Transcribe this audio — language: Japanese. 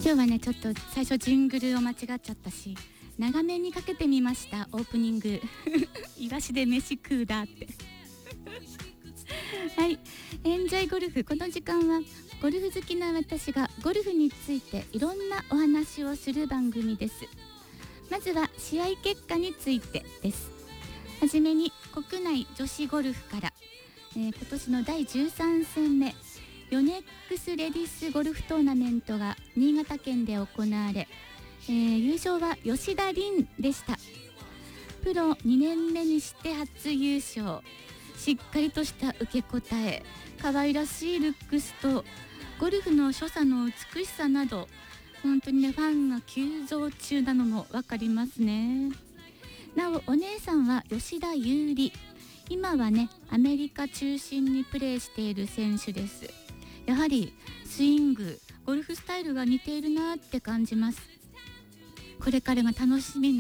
今日はねちょっと最初ジングルを間違っちゃったし、長めにかけてみました。オープニングイワシで飯食うだってはい、エンジョイゴルフ。この時間はゴルフ好きな私がゴルフについていろんなお話をする番組です。まずは試合結果についてです。はじめに国内女子ゴルフから、今年の第13戦目ヨネックスレディスゴルフトーナメントが新潟県で行われ、優勝は吉田鈴でした。プロ2年目にして初優勝、しっかりとした受け答え、可愛らしいルックスとゴルフの所作の美しさなど、本当にねファンが急増中なのも分かりますね。なおお姉さんは吉田優利、今はねアメリカ中心にプレーしている選手です。やはりスイング、ゴルフスタイルが似ているなって感じます。これからが楽しみな